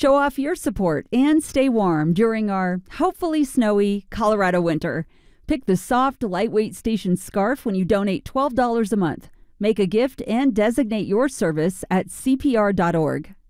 Show off your support and stay warm during our hopefully snowy Colorado winter. Pick the soft, lightweight station scarf when you donate $12 a month. Make a gift and designate your service at CPR.org.